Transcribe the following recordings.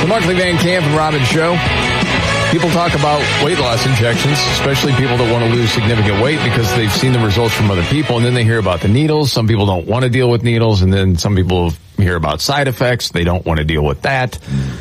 The Markley, Van Camp, and Robbins Show. People talk about weight loss injections, especially people that want to lose significant weight because they've seen the results from other people, and then they hear about the needles. Some people don't want to deal with needles, and then some people hear about side effects. They don't want to deal with that.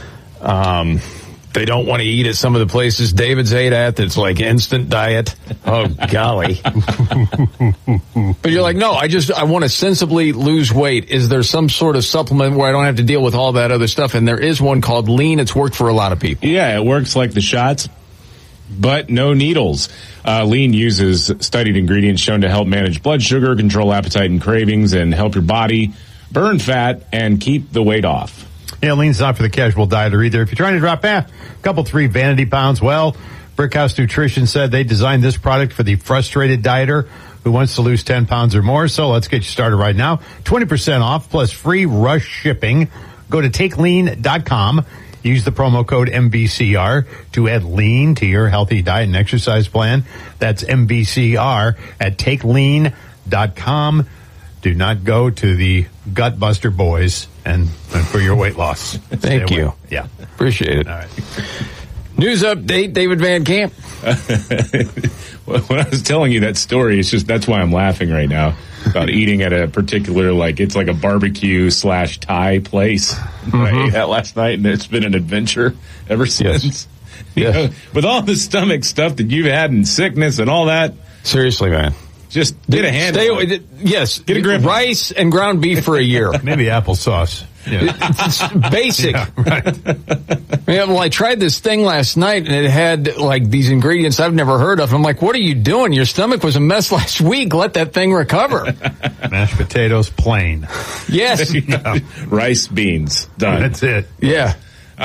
They don't want to eat at some of the places David's ate at that's like instant diet. Oh, golly. But you're like, no, I want to sensibly lose weight. Is there some sort of supplement where I don't have to deal with all that other stuff? And there is one called Lean. It's worked for a lot of people. Yeah, it works like the shots, but no needles. Lean uses studied ingredients shown to help manage blood sugar, control appetite and cravings, and help your body burn fat and keep the weight off. Yeah, Lean's not for the casual dieter either. If you're trying to drop a couple, 3 vanity pounds, well, Brickhouse Nutrition said they designed this product for the frustrated dieter who wants to lose 10 pounds or more. So let's get you started right now. 20% off plus free rush shipping. Go to takelean.com. Use the promo code MBCR to add Lean to your healthy diet and exercise plan. That's MBCR at takelean.com. Do not go to the Gutbuster Boys and for your weight loss. Thank you. Yeah. Appreciate it. All right. News update, David Van Camp. When I was telling you that story, that's why I'm laughing right now about eating at a particular, it's like a barbecue / Thai place. Mm-hmm. I ate that last night, and it's been an adventure ever since. Yes. You know, with all the stomach stuff that you've had and sickness and all that. Seriously, man. Just get a handle. Yes. Get a grip. Rice and ground beef for a year. Maybe applesauce. Yeah. It's basic. Yeah, right. Yeah, well, I tried this thing last night, and it had, these ingredients I've never heard of. I'm like, what are you doing? Your stomach was a mess last week. Let that thing recover. Mashed potatoes, plain. Yes. Yeah. Rice, beans. Done. That's it. Yeah.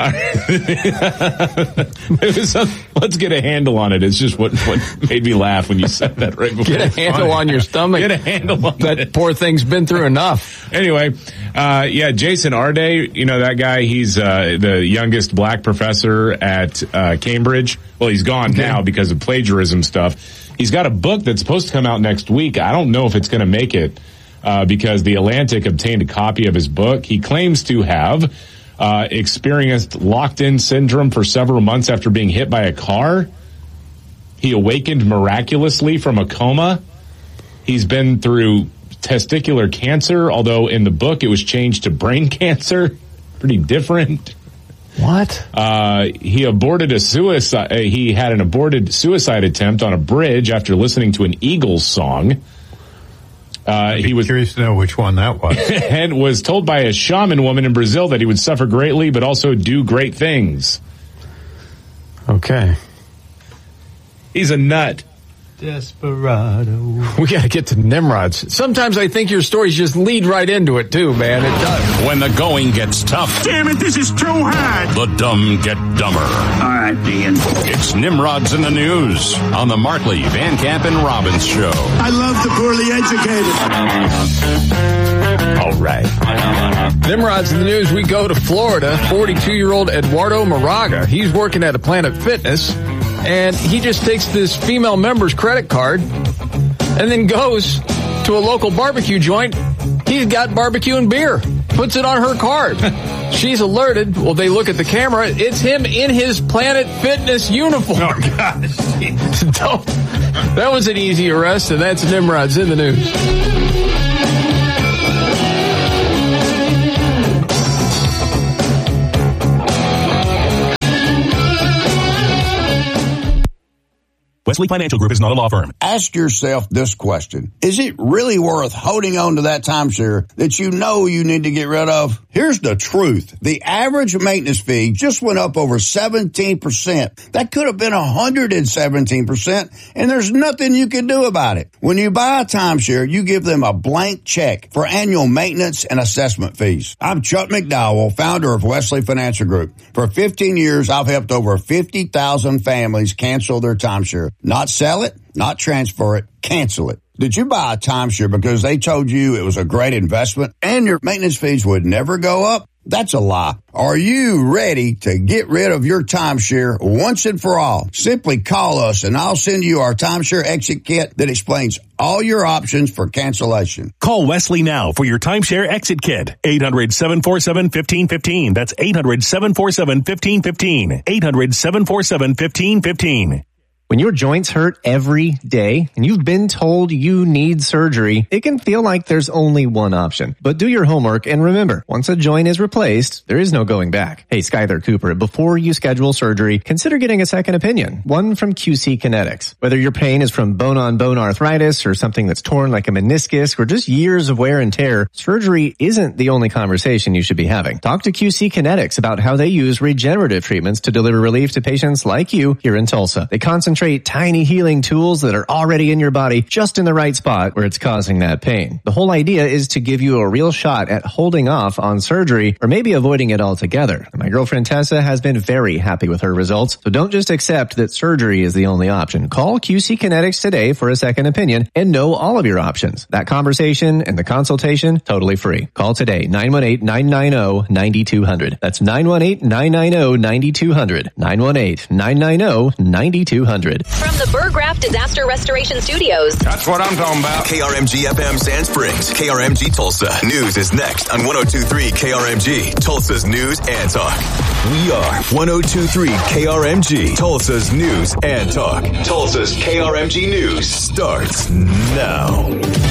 Let's get a handle on it. It's just what made me laugh when you said that right before. Get a handle on your stomach. Get a handle on that. That poor thing's been through enough. Anyway, Jason Arday, you know that guy. He's the youngest black professor at Cambridge. Well, he's gone now because of plagiarism stuff. He's got a book that's supposed to come out next week. I don't know if it's going to make it because The Atlantic obtained a copy of his book. He claims to have experienced locked-in syndrome for several months after being hit by a car. He awakened miraculously from a coma. He's been through testicular cancer, although in the book it was changed to brain cancer. Pretty different. What? He had an aborted suicide attempt on a bridge after listening to an Eagles song. He was curious to know which one that was. And was told by a shaman woman in Brazil that he would suffer greatly, but also do great things. Okay. He's a nut. Desperado. We got to get to Nimrod's. Sometimes I think your stories just lead right into it, too, man. It does. When the going gets tough. Damn it, this is too hard. The dumb get dumber. All right, Dean. It's Nimrod's in the News on the Markley, Van Camp, and Robbins Show. I love the poorly educated. All right. Nimrod's in the News. We go to Florida. 42-year-old Eduardo Moraga. He's working at a Planet Fitness. And he just takes this female member's credit card and then goes to a local barbecue joint. He's got barbecue and beer. Puts it on her card. She's alerted. Well, they look at the camera. It's him in his Planet Fitness uniform. Oh, gosh. That was an easy arrest, and that's Nimrod's in the News. Wesley Financial Group is not a law firm. Ask yourself this question. Is it really worth holding on to that timeshare that you know you need to get rid of? Here's the truth. The average maintenance fee just went up over 17%. That could have been 117%, and there's nothing you can do about it. When you buy a timeshare, you give them a blank check for annual maintenance and assessment fees. I'm Chuck McDowell, founder of Wesley Financial Group. For 15 years, I've helped over 50,000 families cancel their timeshare. Not sell it, not transfer it, cancel it. Did you buy a timeshare because they told you it was a great investment and your maintenance fees would never go up? That's a lie. Are you ready to get rid of your timeshare once and for all? Simply call us and I'll send you our timeshare exit kit that explains all your options for cancellation. Call Wesley now for your timeshare exit kit. 800-747-1515. That's 800-747-1515. 800-747-1515. When your joints hurt every day and you've been told you need surgery, it can feel like there's only one option. But do your homework and remember, once a joint is replaced, there is no going back. Hey, Skyler Cooper, before you schedule surgery, consider getting a second opinion, one from QC Kinetics. Whether your pain is from bone-on-bone arthritis or something that's torn like a meniscus or just years of wear and tear, surgery isn't the only conversation you should be having. Talk to QC Kinetics about how they use regenerative treatments to deliver relief to patients like you here in Tulsa. They concentrate tiny healing tools that are already in your body just in the right spot where it's causing that pain. The whole idea is to give you a real shot at holding off on surgery or maybe avoiding it altogether. And my girlfriend Tessa has been very happy with her results, so don't just accept that surgery is the only option. Call QC Kinetics today for a second opinion and know all of your options. That conversation and the consultation, totally free. Call today, 918-990-9200. That's 918-990-9200. 918-990-9200. From the Burgraft Disaster Restoration Studios. That's what I'm talking about. KRMG FM Sand Springs, KRMG Tulsa. News is next on 102.3 KRMG, Tulsa's News and Talk. We are 102.3 KRMG, Tulsa's News and Talk. Tulsa's KRMG News starts now.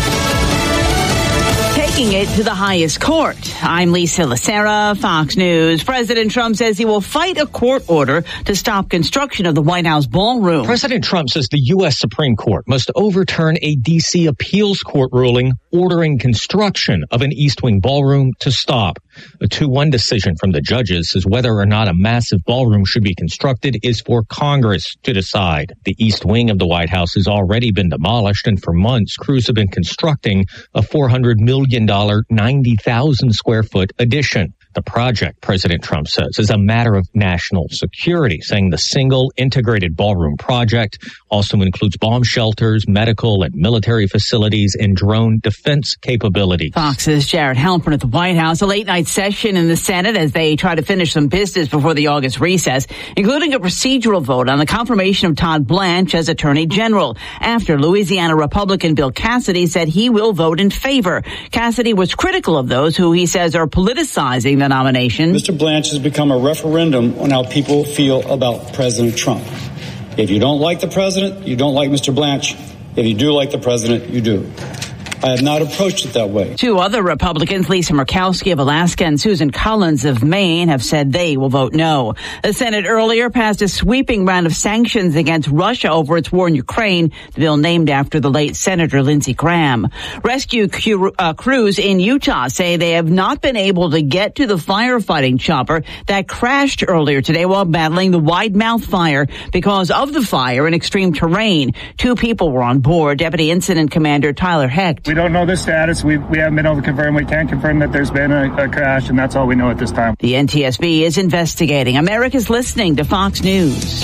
Taking it to the highest court. I'm Lisa Lacera, Fox News. President Trump says he will fight a court order to stop construction of the White House ballroom. President Trump says the U.S. Supreme Court must overturn a D.C. appeals court ruling ordering construction of an East Wing ballroom to stop. A 2-1 decision from the judges says whether or not a massive ballroom should be constructed is for Congress to decide. The East Wing of the White House has already been demolished, and for months, crews have been constructing a $400 million, 90,000 square foot addition. The project, President Trump says, is a matter of national security, saying the single integrated ballroom project also includes bomb shelters, medical and military facilities, and drone defense capabilities. Fox's Jared Halpern at the White House, a late-night session in the Senate as they try to finish some business before the August recess, including a procedural vote on the confirmation of Todd Blanche as Attorney General, after Louisiana Republican Bill Cassidy said he will vote in favor. Cassidy was critical of those who he says are politicizing the nomination. Mr. Blanche has become a referendum on how people feel about President Trump. If you don't like the president, you don't like Mr. Blanche. If you do like the president, you do. I have not approached it that way. Two other Republicans, Lisa Murkowski of Alaska and Susan Collins of Maine, have said they will vote no. The Senate earlier passed a sweeping round of sanctions against Russia over its war in Ukraine, the bill named after the late Senator Lindsey Graham. Rescue crews in Utah say they have not been able to get to the firefighting chopper that crashed earlier today while battling the Wide Mouth fire because of the fire in extreme terrain. 2 people were on board. Deputy Incident Commander Tyler Hecht. We don't know the status. We haven't been able to confirm. We can't confirm that there's been a crash, and that's all we know at this time. The NTSB is investigating. America's listening to Fox News.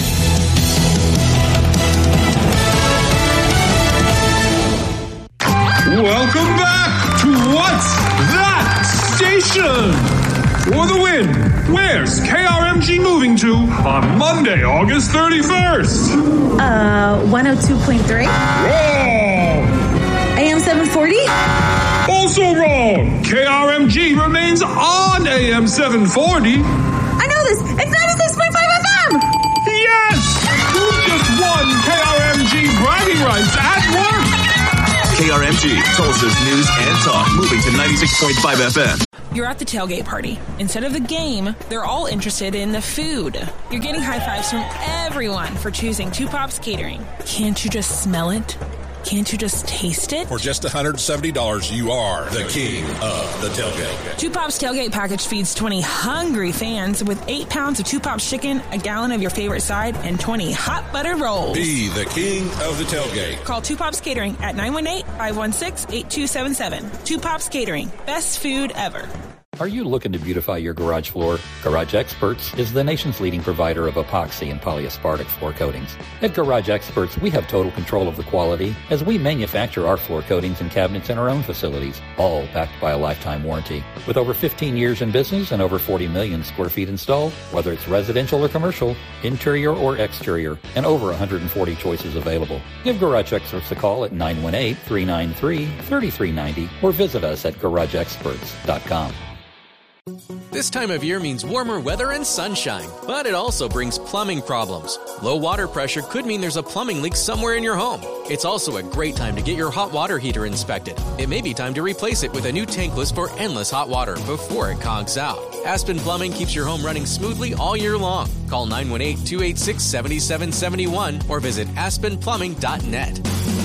Welcome back to What's That Station? For the win, where's KRMG moving to on Monday, August 31st? 102.3. Wrong! AM 740? Also wrong. KRMG remains on AM 740. I know this. It's 96.5 FM. Yes! You just won KRMG bragging rights at work. KRMG, Tulsa's News and Talk, moving to 96.5 FM. You're at the tailgate party. Instead of the game, they're all interested in the food. You're getting high fives from everyone for choosing Two Pops Catering. Can't you just smell it? Can't you just taste it? For just $170, you are the king of the tailgate. Two Pops Tailgate Package feeds 20 hungry fans with 8 pounds of Two Pops chicken, a gallon of your favorite side, and 20 hot buttered rolls. Be the king of the tailgate. Call Two Pops Catering at 918-516-8277. Two Pops Catering. Best food ever. Are you looking to beautify your garage floor? Garage Experts is the nation's leading provider of epoxy and polyaspartic floor coatings. At Garage Experts, we have total control of the quality as we manufacture our floor coatings and cabinets in our own facilities, all backed by a lifetime warranty. With over 15 years in business and over 40 million square feet installed, whether it's residential or commercial, interior or exterior, and over 140 choices available. Give Garage Experts a call at 918-393-3390 or visit us at garageexperts.com. This time of year means warmer weather and sunshine, but it also brings plumbing problems. Low water pressure could mean there's a plumbing leak somewhere in your home. It's also a great time to get your hot water heater inspected. It may be time to replace it with a new tankless for endless hot water before it conks out. Aspen Plumbing keeps your home running smoothly all year long. Call 918-286-7771 or visit aspenplumbing.net.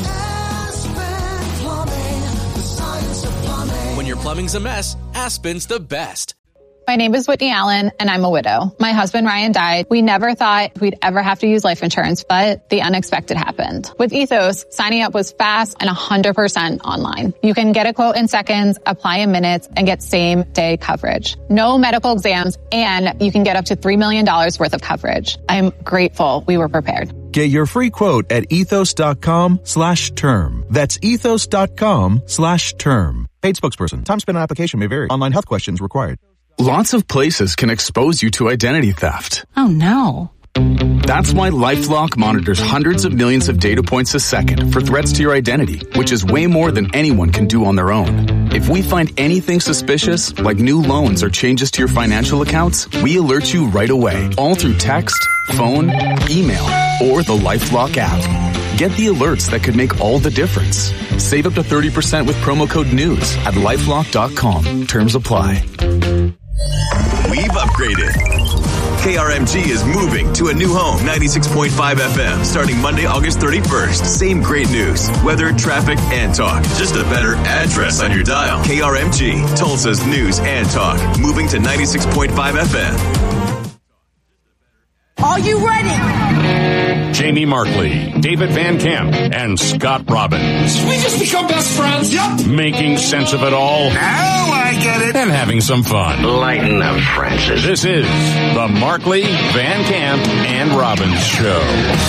When your plumbing's a mess, Aspen's the best. My name is Whitney Allen, and I'm a widow. My husband, Ryan, died. We never thought we'd ever have to use life insurance, but the unexpected happened. With Ethos, signing up was fast and 100% online. You can get a quote in seconds, apply in minutes, and get same-day coverage. No medical exams, and you can get up to $3 million worth of coverage. I'm grateful we were prepared. Get your free quote at ethos.com/term. That's ethos.com/term. Paid spokesperson. Time spent on application may vary. Online health questions required. Lots of places can expose you to identity theft. Oh no. That's why LifeLock monitors hundreds of millions of data points a second for threats to your identity, which is way more than anyone can do on their own. If we find anything suspicious, like new loans or changes to your financial accounts, we alert you right away, all through text, phone, email, or the LifeLock app. Get the alerts that could make all the difference. Save up to 30% with promo code NEWS at LifeLock.com. Terms apply. We've upgraded. KRMG is moving to a new home, 96.5 FM, starting Monday, August 31st. Same great news, weather, traffic, and talk. Just a better address on your dial. KRMG, Tulsa's news and talk. Moving to 96.5 FM. Are you ready? Jamie Markley, David Van Camp, and Scott Robbins. We just become best friends. Yep. Making sense of it all. Now I get it. And having some fun. Lighten up, Francis. This is the Markley, Van Camp, and Robbins Show.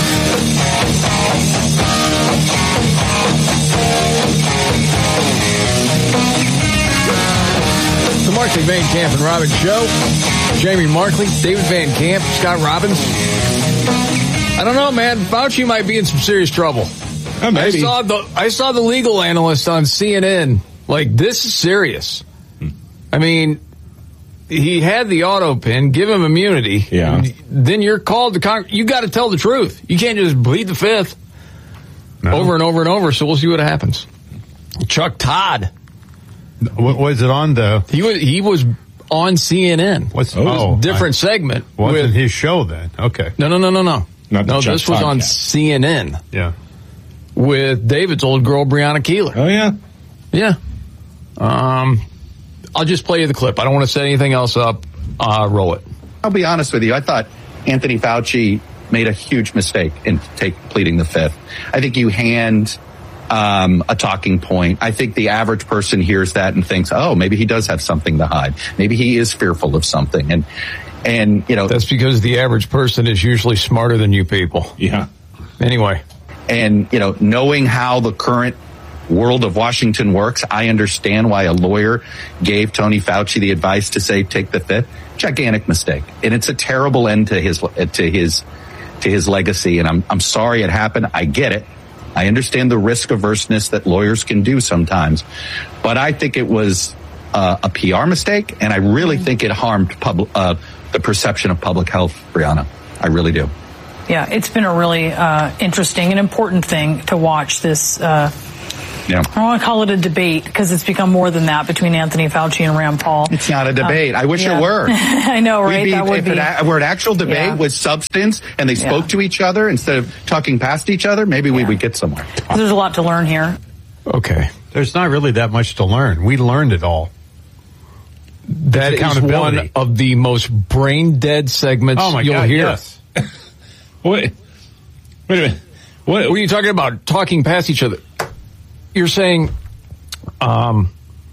The Markley, Van Camp, and Robbins Show. Jamie Markley, David Van Camp, Scott Robbins. I don't know, man. Fauci might be in some serious trouble. Maybe. I saw the legal analyst on CNN. Like, this is serious. I mean, he had the auto pin, give him immunity. Yeah. Then you're called to Congress. You got to tell the truth. You can't just plead the fifth over and over and over. So we'll see what happens. Chuck Todd. What was it on though? He was on CNN. Different segment. Wasn't his show then? Okay. No. No, this was on CNN. Yeah. With David's old girl, Breonna Keeler. Oh, yeah? Yeah. I'll just play you the clip. I don't want to set anything else up. Roll it. I'll be honest with you. I thought Anthony Fauci made a huge mistake in pleading the fifth. I think you hand a talking point. I think the average person hears that and thinks, oh, maybe he does have something to hide. Maybe he is fearful of something. And you know, that's because the average person is usually smarter than you people. Yeah. Anyway. And, you know, knowing how the current world of Washington works, I understand why a lawyer gave Tony Fauci the advice to say, take the fifth. Gigantic mistake. And it's a terrible end to his legacy. And I'm sorry it happened. I get it. I understand the risk averseness that lawyers can do sometimes, but I think it was a PR mistake. And I really think it harmed the perception of public health, Brianna. I really do. Yeah, it's been a really interesting and important thing to watch this. I don't want to call it a debate because it's become more than that between Anthony Fauci and Rand Paul. It's not a debate. I wish it were. I know, right? If it were an actual debate with substance and they spoke to each other instead of talking past each other, maybe we would get somewhere. There's a lot to learn here. Okay. There's not really that much to learn. We learned it all. That is one of the most brain-dead segments you'll hear. Yes. Wait a minute. What are you talking about? Talking past each other. You're saying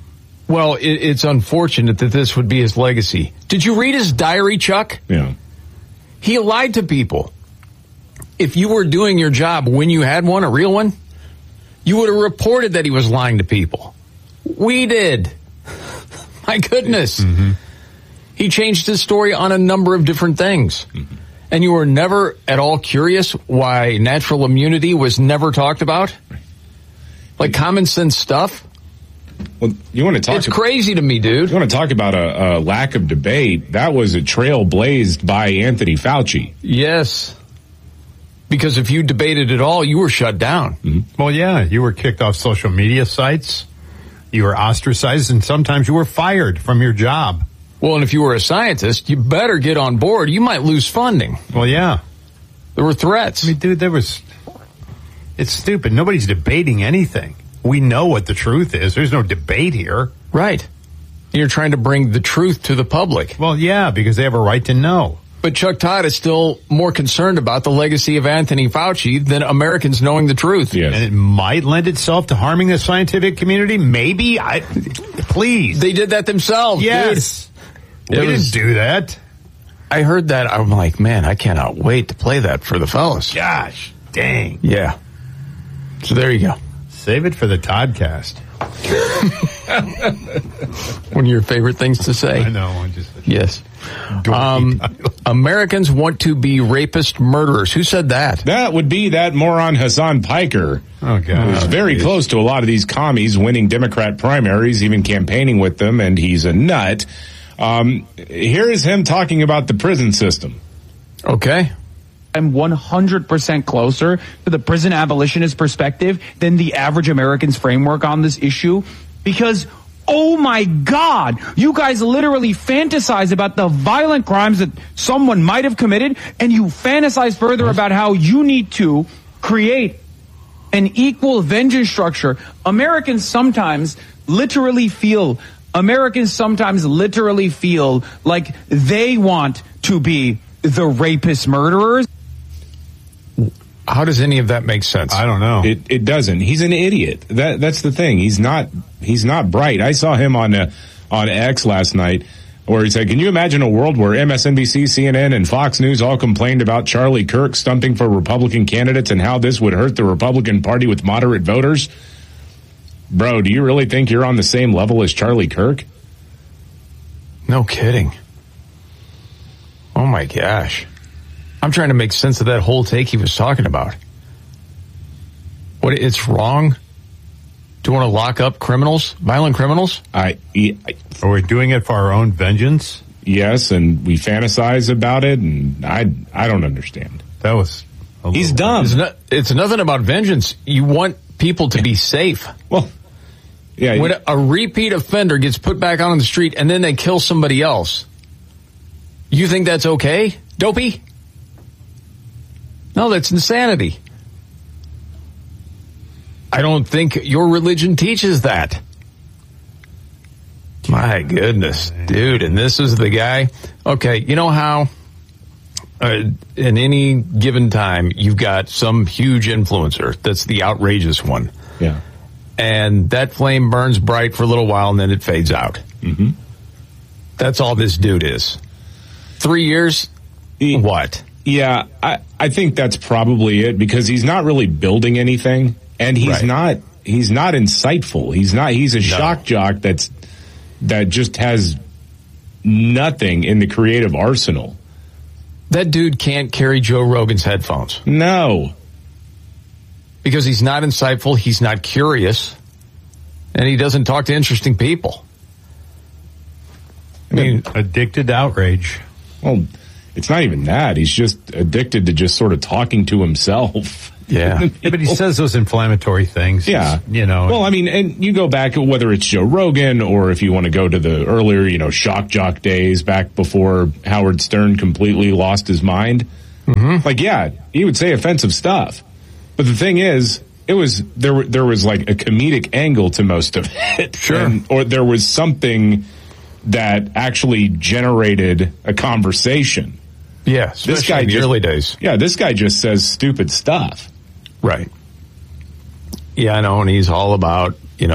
Well, it's unfortunate that this would be his legacy. Did you read his diary, Chuck? Yeah. He lied to people. If you were doing your job when you had one, a real one, you would have reported that he was lying to people. We did. My goodness. Mm-hmm. He changed his story on a number of different things. Mm-hmm. And you were never at all curious why natural immunity was never talked about? Like common sense stuff? Well, you want to talk? It's crazy to me, dude. You want to talk about a lack of debate? That was a trail blazed by Anthony Fauci. Yes. Because if you debated at all, you were shut down. Mm-hmm. Well, yeah, you were kicked off social media sites. You were ostracized, and sometimes you were fired from your job. Well, and if you were a scientist, you better get on board. You might lose funding. Well, yeah. There were threats. I mean, dude, it's stupid. Nobody's debating anything. We know what the truth is. There's no debate here. Right. You're trying to bring the truth to the public. Well, yeah, because they have a right to know. But Chuck Todd is still more concerned about the legacy of Anthony Fauci than Americans knowing the truth. Yes. And it might lend itself to harming the scientific community. Maybe. Please. They did that themselves. Yes. Dude. We didn't do that. I heard that. I'm like, man, I cannot wait to play that for the fellas. Gosh, dang. Yeah. So there you go. Save it for the Toddcast. One of your favorite things to say. I know. Yes. Americans want to be rapist murderers. Who said that? That would be that moron Hassan Piker. Oh, God. Who's very close to a lot of these commies, winning Democrat primaries, even campaigning with them, and he's a nut. Here is him talking about the prison system. Okay. I'm 100% closer to the prison abolitionist perspective than the average American's framework on this issue, because oh my God, you guys literally fantasize about the violent crimes that someone might have committed, and you fantasize further about how you need to create an equal vengeance structure. Americans sometimes literally feel like they want to be the rapist murderers. How does any of that make sense? I don't know. It doesn't. He's an idiot. That's the thing. He's not bright. I saw him on X last night where he said, can you imagine a world where MSNBC, CNN, and Fox News all complained about Charlie Kirk stumping for Republican candidates and how this would hurt the Republican Party with moderate voters? Bro, do you really think you're on the same level as Charlie Kirk? No kidding. Oh my gosh. I'm trying to make sense of that whole take he was talking about. What, it's wrong to want to lock up criminals, violent criminals? Are we doing it for our own vengeance? Yes, and we fantasize about it, and I don't understand. That was... He's dumb. It's nothing about vengeance. You want people to be safe. Well, yeah. When a repeat offender gets put back out on the street and then they kill somebody else, you think that's okay, Dopey? No, that's insanity. I don't think your religion teaches that. My goodness, dude. And this is the guy. Okay, you know how in any given time you've got some huge influencer that's the outrageous one. Yeah. And that flame burns bright for a little while and then it fades out. Mm-hmm. That's all this dude is. 3 years? What? Yeah, I think that's probably it, because he's not really building anything, and he's not insightful. He's a shock jock that just has nothing in the creative arsenal. That dude can't carry Joe Rogan's headphones. No. Because he's not insightful, he's not curious, and he doesn't talk to interesting people. I mean, addicted to outrage. Well, it's not even that. He's just addicted to just sort of talking to himself. Yeah. But he says those inflammatory things. Yeah. You know. Well, I mean, and you go back, whether it's Joe Rogan or if you want to go to the earlier, shock jock days back before Howard Stern completely lost his mind. Mm-hmm. Like, yeah, he would say offensive stuff. But the thing is, there was like a comedic angle to most of it. Sure. Or there was something that actually generated a conversation. Yeah, especially in the early days. Yeah, this guy just says stupid stuff. Right. Yeah, I know, and he's all about,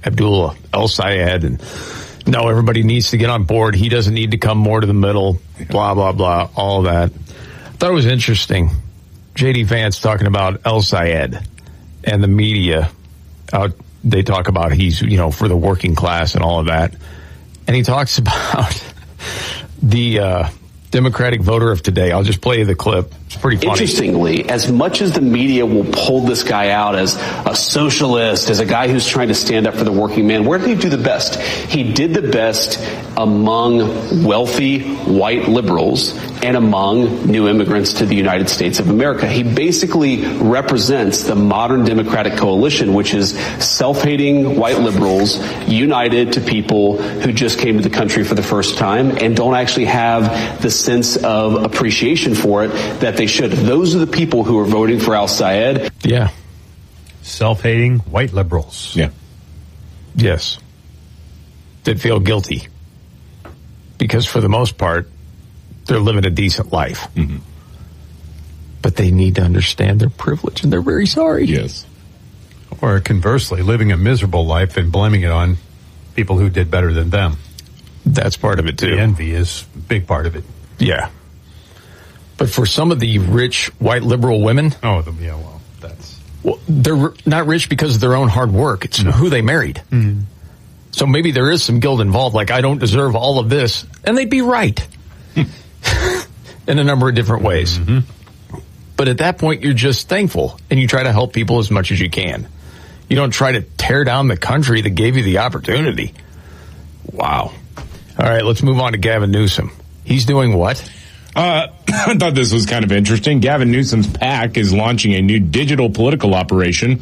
Abdullah El-Sayed, and no, everybody needs to get on board. He doesn't need to come more to the middle, blah, blah, blah, all that. I thought it was interesting. J.D. Vance talking about El-Sayed and the media. They talk about he's, for the working class and all of that. And he talks about the Democratic voter of today. I'll just play you the clip. It's pretty funny. Interestingly, as much as the media will pull this guy out as a socialist, as a guy who's trying to stand up for the working man, where did he do the best? He did the best among wealthy white liberals and among new immigrants to the United States of America. He basically represents the modern Democratic coalition, which is self-hating white liberals united to people who just came to the country for the first time and don't actually have the sense of appreciation for it that they should. Those are the people who are voting for Al-Sayed. Yeah. Self-hating white liberals. Yeah. Yes. That feel guilty. Because for the most part, they're living a decent life. Mm-hmm. But they need to understand their privilege, and they're very sorry. Yes. Or conversely, living a miserable life and blaming it on people who did better than them. That's part of it, too. The envy is a big part of it. Yeah. But for some of the rich white liberal women... Well, they're not rich because of their own hard work. It's who they married. Mm-hmm. So maybe there is some guilt involved, like, I don't deserve all of this. And they'd be right. In a number of different ways. Mm-hmm. But at that point, you're just thankful, and you try to help people as much as you can. You don't try to tear down the country that gave you the opportunity. Wow. All right, let's move on to Gavin Newsom. He's doing what? I thought this was kind of interesting. Gavin Newsom's PAC is launching a new digital political operation,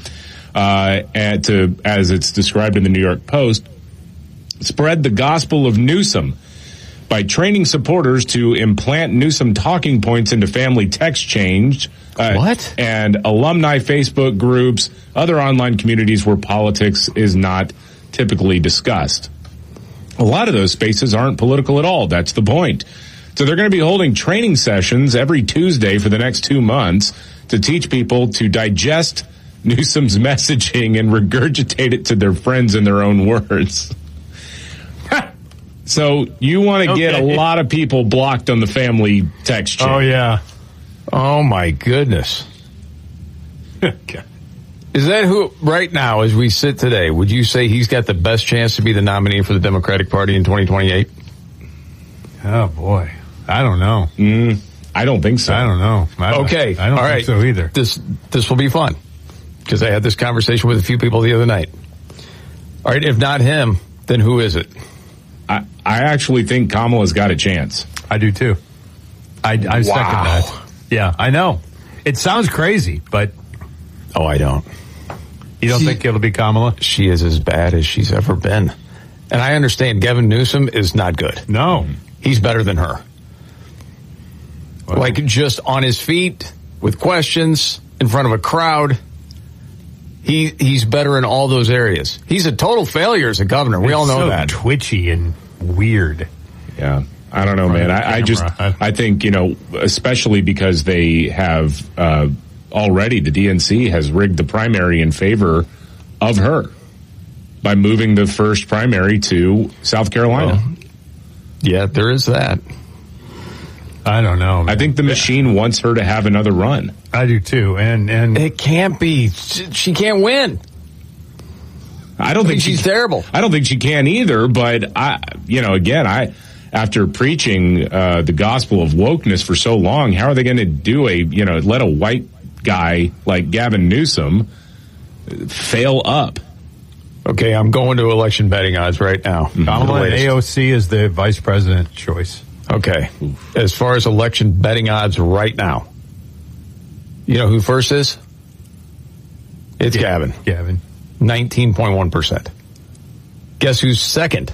as it's described in the New York Post, spread the gospel of Newsom by training supporters to implant Newsom talking points into family text change. What? And alumni Facebook groups, other online communities where politics is not typically discussed. A lot of those spaces aren't political at all. That's the point. So they're going to be holding training sessions every Tuesday for the next 2 months to teach people to digest Newsom's messaging and regurgitate it to their friends in their own words. So you want to get a lot of people blocked on the family text chain. Oh, yeah. Oh, my goodness. Okay. Is that who, right now, as we sit today, would you say he's got the best chance to be the nominee for the Democratic Party in 2028? Oh, boy. I don't know. I don't think so. I don't know. I don't think so either. This will be fun, because I had this conversation with a few people the other night. All right, if not him, then who is it? I actually think Kamala's got a chance. I do, too. I second that. Yeah, I know. It sounds crazy, but... Oh, I don't. You don't think it'll be Kamala? She is as bad as she's ever been. And I understand Gavin Newsom is not good. No. He's better than her. Well, like, just on his feet, with questions, in front of a crowd. He's better in all those areas. He's a total failure as a governor. We all know so that. Twitchy and weird. Yeah. I don't know, man. I think, especially because they have already, the DNC has rigged the primary in favor of her by moving the first primary to South Carolina. Well, yeah, there is that. I don't know, man. I think the machine wants her to have another run. I do too, and it can't be. She can't win. I don't think she's terrible. I don't think she can either. But after preaching the gospel of wokeness for so long, how are they going to do let a white guy like Gavin Newsom fail up? Okay, I'm going to election betting odds right now. Kamala AOC is the vice president choice. Okay. As far as election betting odds right now, you know who first is? It's Gavin. 19.1%. Guess who's second?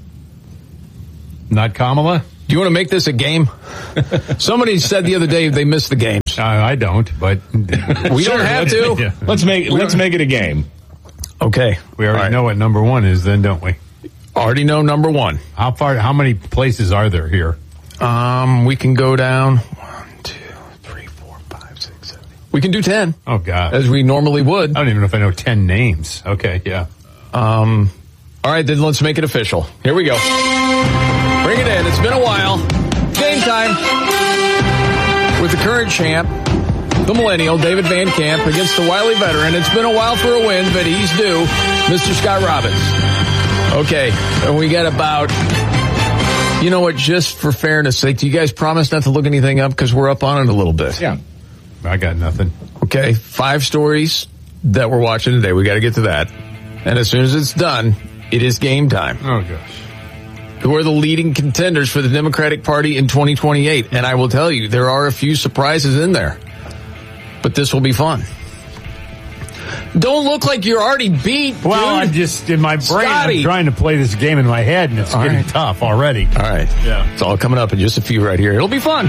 Not Kamala? Do you want to make this a game? Somebody said the other day they missed the games. I don't, but we don't have to. Yeah. Let's make it a game. Okay. We already know what number one is then, don't we? Already know number one. How many places are there here? We can go down 1, 2, 3, 4, 5, 6, 7. We can do 10. Oh, God. As we normally would. I don't even know if I know 10 names. Okay, yeah. All right, then let's make it official. Here we go. Bring it in. It's been a while. Game time with the current champ, the millennial, David Van Camp, against the wily veteran. It's been a while for a win, but he's due, Mr. Scott Robbins. Okay, and we got about, you know what, just for fairness sake, do you guys promise not to look anything up because we're up on it a little bit? Yeah. I got nothing. Okay, 5 stories that we're watching today. We got to get to that. And as soon as it's done, it is game time. Oh, gosh. Who are the leading contenders for the Democratic Party in 2028? And I will tell you, there are a few surprises in there. But this will be fun. Don't look like you're already beat, dude. Well, I'm just, in my brain, Scotty. I'm trying to play this game in my head, and it's getting tough already. All right. Yeah. It's all coming up in just a few right here. It'll be fun.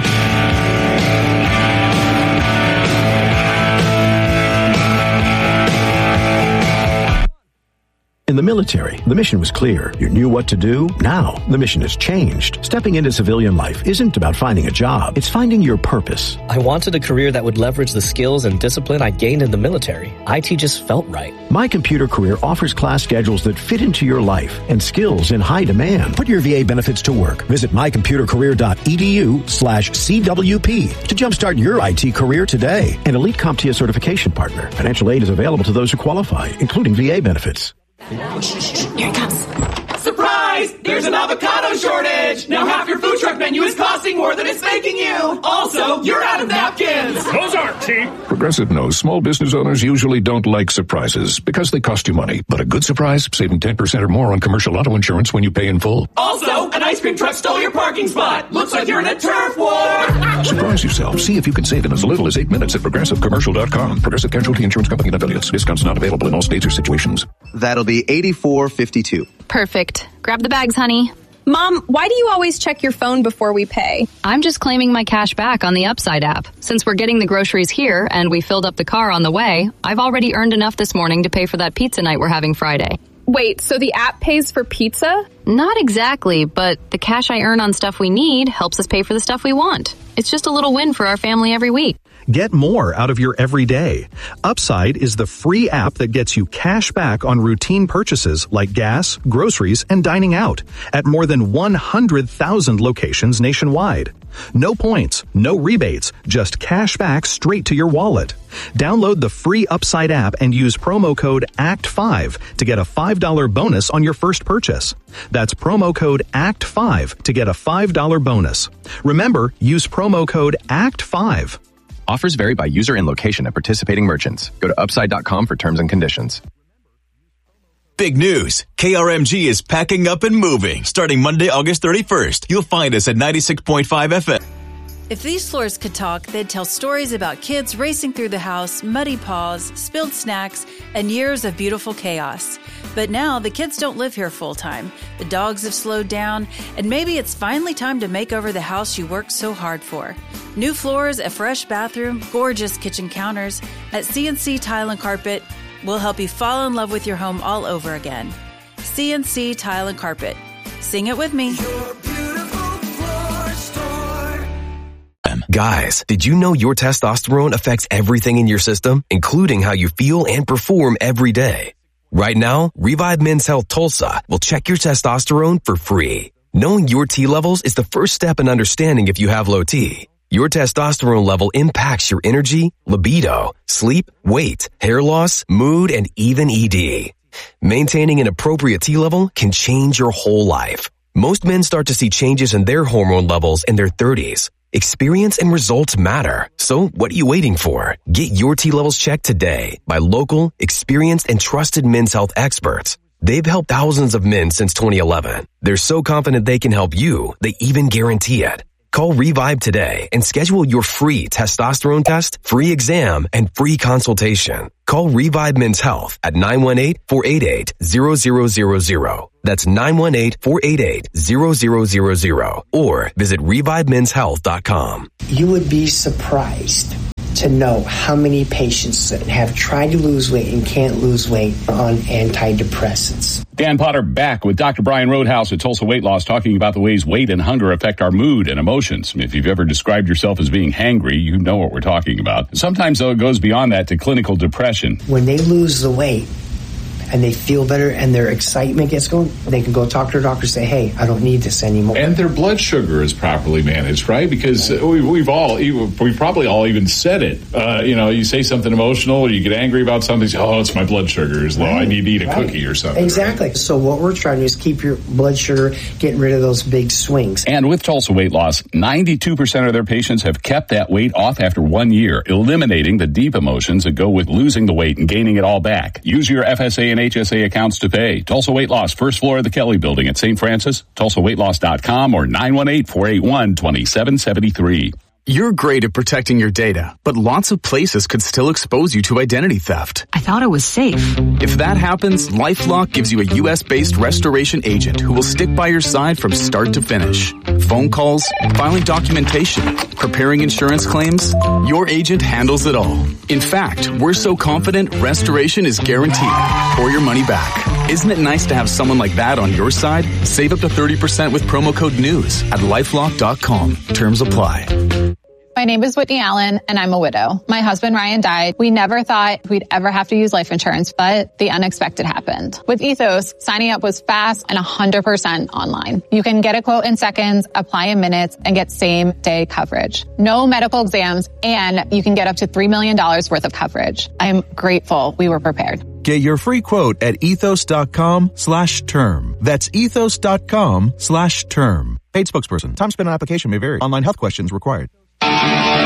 In the military, the mission was clear. You knew what to do. Now, the mission has changed. Stepping into civilian life isn't about finding a job. It's finding your purpose. I wanted a career that would leverage the skills and discipline I gained in the military. IT just felt right. My Computer Career offers class schedules that fit into your life and skills in high demand. Put your VA benefits to work. Visit mycomputercareer.edu/CWP to jumpstart your IT career today. An elite CompTIA certification partner. Financial aid is available to those who qualify, including VA benefits. Here it comes. Surprise! There's an avocado shortage! Now half your food truck menu is costing more than it's making you! Also, you're out of napkins! Those aren't cheap! Progressive knows small business owners usually don't like surprises because they cost you money. But a good surprise, saving 10% or more on commercial auto insurance when you pay in full. Also, an ice cream truck stole your parking spot! Looks like you're in a turf war! Surprise yourself. See if you can save in as little as 8 minutes at ProgressiveCommercial.com. Progressive Casualty Insurance Company and affiliates. Discounts not available in all states or situations. That'll be $84.52. Perfect. Grab the bags, honey. Mom, why do you always check your phone before we pay? I'm just claiming my cash back on the Upside app. Since we're getting the groceries here and we filled up the car on the way, I've already earned enough this morning to pay for that pizza night we're having Friday. Wait, so the app pays for pizza? Not exactly, but the cash I earn on stuff we need helps us pay for the stuff we want. It's just a little win for our family every week. Get more out of your everyday. Upside is the free app that gets you cash back on routine purchases like gas, groceries, and dining out at more than 100,000 locations nationwide. No points, no rebates, just cash back straight to your wallet. Download the free Upside app and use promo code ACT5 to get a $5 bonus on your first purchase. That's promo code ACT5 to get a $5 bonus. Remember, use promo code ACT5. Offers vary by user and location at participating merchants. Go to upside.com for terms and conditions. Big news. KRMG is packing up and moving. Starting Monday, August 31st. You'll find us at 96.5 FM. If these floors could talk, they'd tell stories about kids racing through the house, muddy paws, spilled snacks, and years of beautiful chaos. But now the kids don't live here full time. The dogs have slowed down, and maybe it's finally time to make over the house you worked so hard for. New floors, a fresh bathroom, gorgeous kitchen counters. At CNC Tile and Carpet, we'll help you fall in love with your home all over again. CNC Tile and Carpet. Sing it with me. Guys, did you know your testosterone affects everything in your system, including how you feel and perform every day? Right now, Revive Men's Health Tulsa will check your testosterone for free. Knowing your T levels is the first step in understanding if you have low T. Your testosterone level impacts your energy, libido, sleep, weight, hair loss, mood, and even ED. Maintaining an appropriate T level can change your whole life. Most men start to see changes in their hormone levels in their 30s. Experience and results matter. So what are you waiting for? Get your T levels checked today by local, experienced, and trusted men's health experts. They've helped thousands of men since 2011. They're so confident they can help you, they even guarantee it. Call Revive today and schedule your free testosterone test, free exam, and free consultation. Call Revive Men's Health at 918-488-0000. That's 918-488-0000. Or visit ReviveMen'sHealth.com. You would be surprised to know how many patients that have tried to lose weight and can't lose weight on antidepressants. Dan Potter back with Dr. Brian Roadhouse at Tulsa Weight Loss, talking about the ways weight and hunger affect our mood and emotions. If you've ever described yourself as being hangry, you know what we're talking about. Sometimes, though, it goes beyond that to clinical depression. When they lose the weight, and they feel better and their excitement gets going, they can go talk to their doctor and say, hey, I don't need this anymore. And their blood sugar is properly managed, right? Because we probably all even said it. You say something emotional or you get angry about something, say, oh, it's my blood sugar is low. I need to eat a cookie or something. Exactly. Right? So what we're trying to do is keep your blood sugar, getting rid of those big swings. And with Tulsa Weight Loss, 92% of their patients have kept that weight off after 1 year, eliminating the deep emotions that go with losing the weight and gaining it all back. Use your FSA and HSA accounts to pay. Tulsa Weight Loss, first floor of the Kelly Building at St. Francis, TulsaWeightLoss.com or 918-481-2773. You're great at protecting your data, but lots of places could still expose you to identity theft. I thought it was safe. If that happens, LifeLock gives you a U.S.-based restoration agent who will stick by your side from start to finish. Phone calls, filing documentation, preparing insurance claims, your agent handles it all. In fact, we're so confident restoration is guaranteed or your money back. Isn't it nice to have someone like that on your side? Save up to 30% with promo code NEWS at LifeLock.com. Terms apply. My name is Whitney Allen, and I'm a widow. My husband, Ryan, died. We never thought we'd ever have to use life insurance, but the unexpected happened. With Ethos, signing up was fast and 100% online. You can get a quote in seconds, apply in minutes, and get same-day coverage. No medical exams, and you can get up to $3 million worth of coverage. I am grateful we were prepared. Get your free quote at ethos.com/term. That's ethos.com/term. Paid spokesperson. Time spent on application may vary. Online health questions required.